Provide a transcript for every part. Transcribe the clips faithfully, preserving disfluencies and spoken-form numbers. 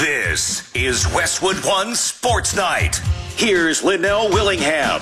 This is Westwood One Sports Night. Here's Linnell Willingham.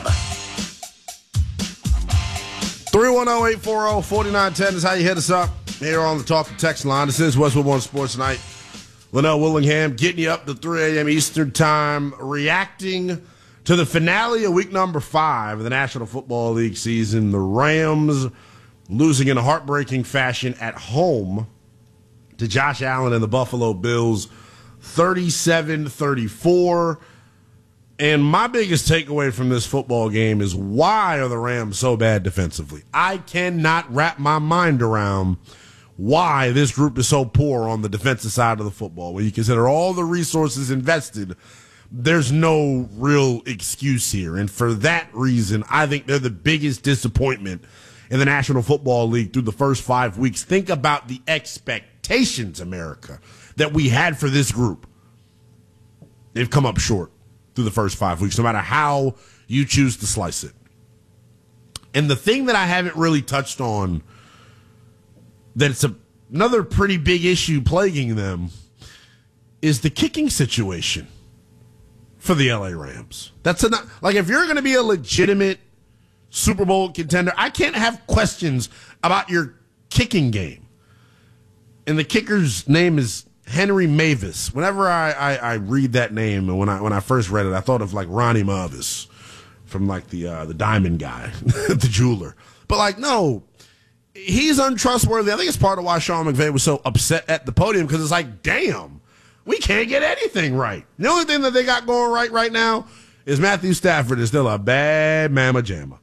three one zero, eight four zero, four nine one zero is how you hit us up here on the Talk and Text line. This is Westwood One Sports Night. Linnell Willingham getting you up to three a.m. Eastern Time, reacting to the finale of week number five of the National Football League season. The Rams losing in a heartbreaking fashion at home to Josh Allen and the Buffalo Bills, thirty-seven thirty-four. And my biggest takeaway from this football game is, why are the Rams so bad defensively? I cannot wrap my mind around why this group is so poor on the defensive side of the football. When you consider all the resources invested, there's no real excuse here. And for that reason, I think they're the biggest disappointment in the National Football League through the first five weeks. Think about the expectations, America, that we had for this group. They've come up short through the first five weeks, no matter how you choose to slice it. And the thing that I haven't really touched on, that it's a, another pretty big issue plaguing them, is the kicking situation for the L A Rams. That's a, like, if you're going to be a legitimate Super Bowl contender, I can't have questions about your kicking game. And the kicker's name is Henry Mavis. Whenever I, I, I read that name, and when I when I first read it, I thought of like Ronnie Mavis from like the uh, the Diamond Guy, the jeweler. But like, no, he's untrustworthy. I think it's part of why Sean McVay was so upset at the podium, because it's like, damn, we can't get anything right. The only thing that they got going right right now is Matthew Stafford is still a bad mamma jamma.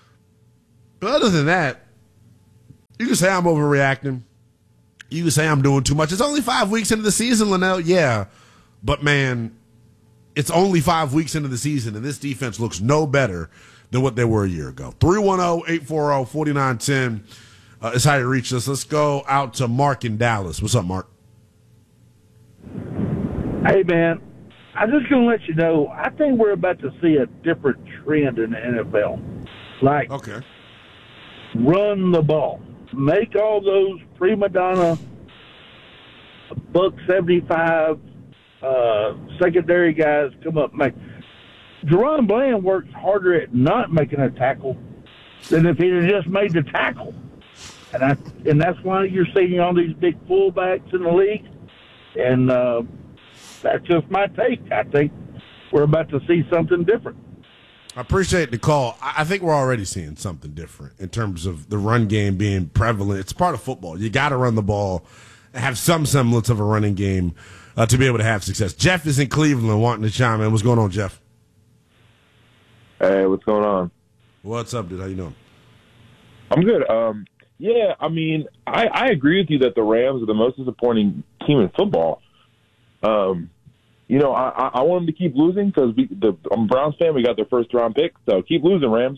But other than that, you can say I'm overreacting. You can say I'm doing too much. It's only five weeks into the season, Linnell. Yeah. But, man, it's only five weeks into the season, and this defense looks no better than what they were a year ago. three one zero, eight four zero, four nine one zero uh, is how you reach us. Let's go out to Mark in Dallas. What's up, Mark? Hey, man. I'm just going to let you know, I think we're about to see a different trend in the N F L. Like, okay. Run the ball. Make all those prima donna, buck seventy-five uh, secondary guys come up and make. Jerron Bland works harder at not making a tackle than if he had just made the tackle. And I, and that's why you're seeing all these big fullbacks in the league. And uh, that's just my take. I think we're about to see something different. I appreciate the call. I think we're already seeing something different in terms of the run game being prevalent. It's part of football. You got to run the ball, have some semblance of a running game uh, to be able to have success. Jeff is in Cleveland wanting to chime in. What's going on, Jeff? Hey, what's going on? What's up, dude? How you doing? I'm good. Um, yeah, I mean, I, I agree with you that the Rams are the most disappointing team in football. Um You know, I, I want them to keep losing because the I'm a Browns fan. We got their first round pick, so keep losing, Rams.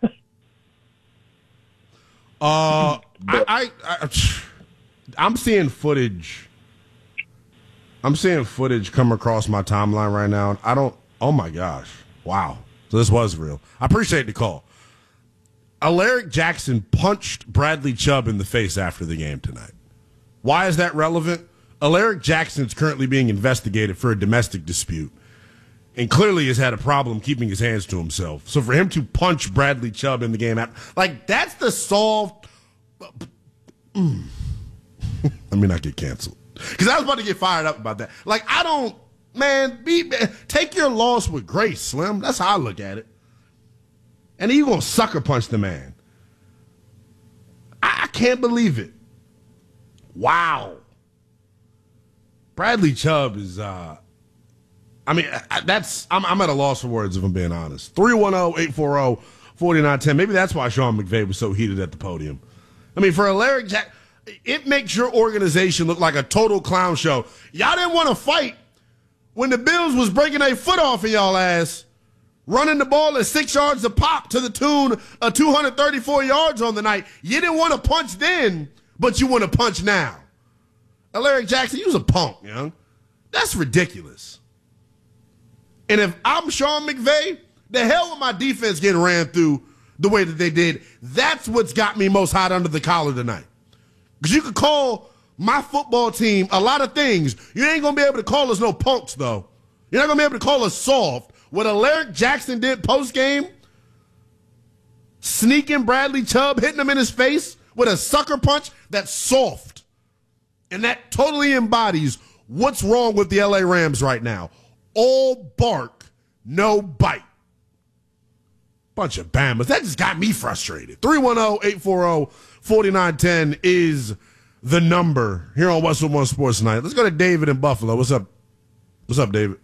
uh, but, I, I, I, I'm seeing footage. I'm seeing footage come across my timeline right now. I don't. Oh my gosh! Wow. So this was real. I appreciate the call. Alaric Jackson punched Bradley Chubb in the face after the game tonight. Why is that relevant? Alaric Jackson is currently being investigated for a domestic dispute and clearly has had a problem keeping his hands to himself. So for him to punch Bradley Chubb in the game, like, that's the solved. Mm. Let me not get canceled. Because I was about to get fired up about that. Like, I don't, man, be, take your loss with grace, Slim. That's how I look at it. And then you going to sucker punch the man. I, I can't believe it. Wow. Bradley Chubb is, uh, I mean, that's, I'm, I'm at a loss for words if I'm being honest. three one zero, eight four zero, four nine one zero. Maybe that's why Sean McVay was so heated at the podium. I mean, for Alaric Jack, it makes your organization look like a total clown show. Y'all didn't want to fight when the Bills was breaking their foot off of y'all ass, running the ball at six yards a pop to the tune of two hundred thirty-four yards on the night. You didn't want to punch then, but you want to punch now. Alaric Jackson, you was a punk, young. That's ridiculous. And if I'm Sean McVay, the hell with my defense getting ran through the way that they did. That's what's got me most hot under the collar tonight. Because you could call my football team a lot of things. You ain't going to be able to call us no punks, though. You're not going to be able to call us soft. What Alaric Jackson did post-game, sneaking Bradley Chubb, hitting him in his face with a sucker punch, that's soft. And that totally embodies what's wrong with the L A Rams right now. All bark, no bite. Bunch of Bamas. That just got me frustrated. three one zero, eight four zero, four nine one zero is the number here on Westwood One Sports Night. Let's go to David in Buffalo. What's up? What's up, David?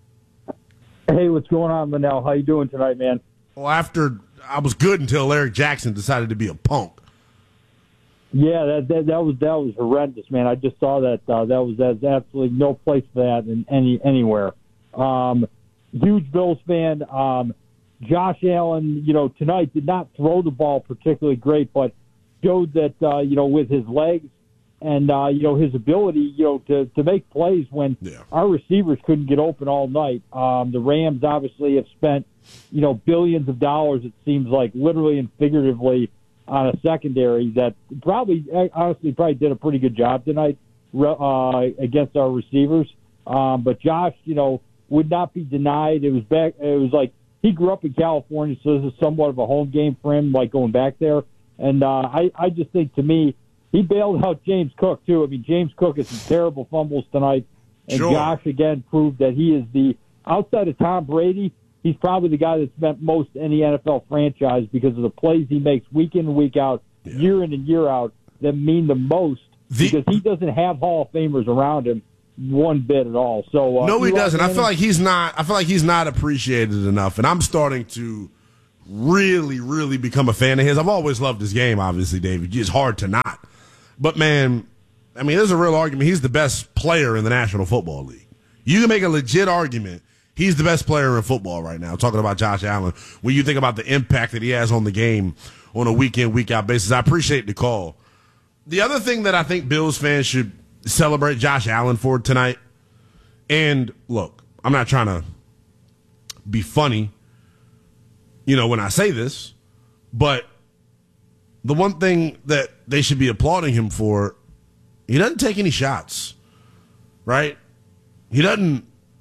Hey, what's going on, Linnell? How you doing tonight, man? Well, after I was good until Eric Jackson decided to be a punk. Yeah, that that, that was that was horrendous, man. I just saw that. Uh, that was that's absolutely no place for that in any anywhere. Um, huge Bills fan. Um, Josh Allen, you know, tonight did not throw the ball particularly great, but showed that uh, you know, with his legs and uh, you know, his ability, you know, to to make plays when yeah. our receivers couldn't get open all night. Um, the Rams obviously have spent, you know, billions of dollars. It seems like, literally and figuratively, on a secondary that probably, honestly, probably did a pretty good job tonight uh, against our receivers. Um, but Josh, you know, would not be denied. It was back. It was like he grew up in California, so this is somewhat of a home game for him, like going back there. And uh, I, I just think, to me, he bailed out James Cook too. I mean, James Cook has some terrible fumbles tonight, and sure. Josh again proved that he is the outside of Tom Brady. He's probably the guy that's spent most any N F L franchise because of the plays he makes week in and week out, yeah. year in and year out, that mean the most the, because he doesn't have Hall of Famers around him one bit at all. So uh, no, he Eli doesn't. Manning, I feel like he's not. I feel like he's not appreciated enough, and I'm starting to really, really become a fan of his. I've always loved his game, obviously, David. It's hard to not. But man, I mean, there's a real argument. He's the best player in the National Football League. You can make a legit argument. He's the best player in football right now. Talking about Josh Allen, when you think about the impact that he has on the game on a week-in, week-out basis, I appreciate the call. The other thing that I think Bills fans should celebrate Josh Allen for tonight, and look, I'm not trying to be funny, you know, when I say this, but the one thing that they should be applauding him for, he doesn't take any shots, right? He doesn't.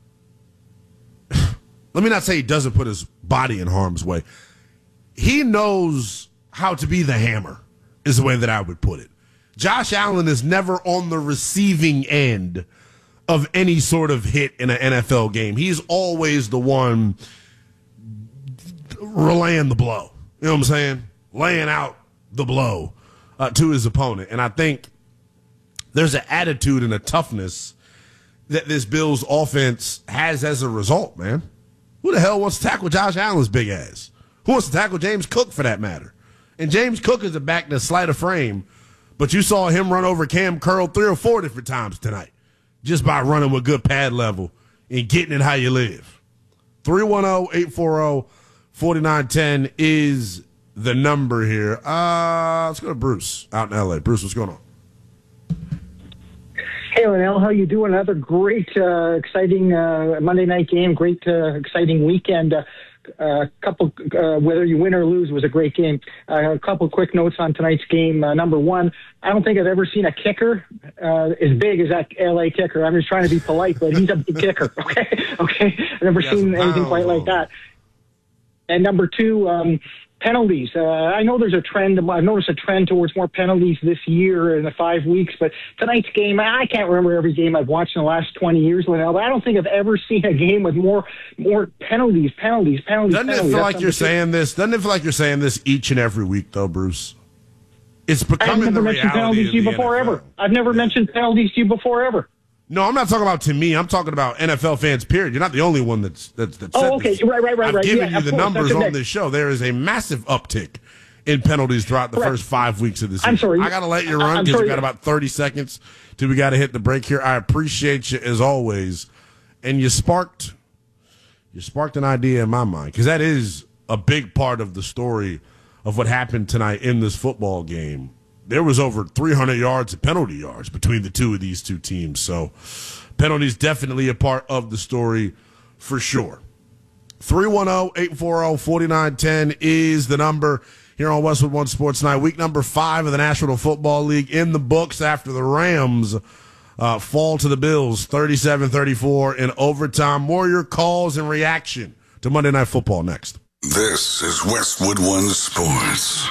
Let me not say he doesn't put his body in harm's way. He knows how to be the hammer, is the way that I would put it. Josh Allen is never on the receiving end of any sort of hit in an N F L game. He's always the one relaying the blow. You know what I'm saying? Laying out the blow uh, to his opponent. And I think there's an attitude and a toughness that this Bills offense has as a result, man. Who the hell wants to tackle Josh Allen's big ass? Who wants to tackle James Cook, for that matter? And James Cook is a back that's slight of frame, but you saw him run over Cam Curl three or four different times tonight just by running with good pad level and getting it how you live. three one zero, eight four zero, four nine one zero is the number here. Uh, let's go to Bruce out in L A. Bruce, what's going on? Hey, Linnell, how you doing? Another great, uh, exciting uh, Monday night game. Great, uh, exciting weekend. A uh, uh, couple, uh, whether you win or lose, was a great game. Uh, a couple quick notes on tonight's game. Uh, number one, I don't think I've ever seen a kicker uh, as big as that L A kicker. I'm just trying to be polite, but he's a big kicker. Okay, okay. I've never seen anything quite like that. And number two, um, penalties. Uh, I know there's a trend. I've noticed a trend towards more penalties this year in the five weeks. But tonight's game, I can't remember every game I've watched in the last twenty years, Linnell, but I don't think I've ever seen a game with more more penalties, penalties, penalties. Doesn't penalties. it feel That's like you're two. saying this? Doesn't it feel like you're saying this each and every week, though, Bruce? It's becoming I've never the mentioned reality penalties of to you the before N F L. ever. I've never Yeah. mentioned penalties to you before ever. No, I'm not talking about to me. I'm talking about N F L fans, period. You're not the only one that's that's, that's Oh, said okay. this. Right, right, right, I've right. given Yeah, you the of course. numbers That's on okay. this show. There is a massive uptick in penalties throughout the Correct. first five weeks of the season. I'm sorry. I got to let you I- run I'm because we sorry. got about thirty seconds till we got to hit the break here. I appreciate you as always, and you sparked you sparked an idea in my mind because that is a big part of the story of what happened tonight in this football game. There was over three hundred yards of penalty yards between the two of these two teams. So penalties definitely a part of the story for sure. three one zero, eight four zero, four nine one zero is the number here on Westwood One Sports Night. Week number five of the National Football League in the books after the Rams uh, fall to the Bills thirty-seven thirty-four in overtime. More of your calls and reaction to Monday Night Football next. This is Westwood One Sports.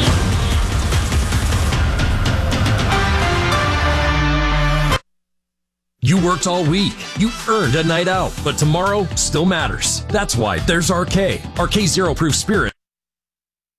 You worked all week. You earned a night out, but tomorrow still matters. That's why there's R K. R K Zero Proof Spirit.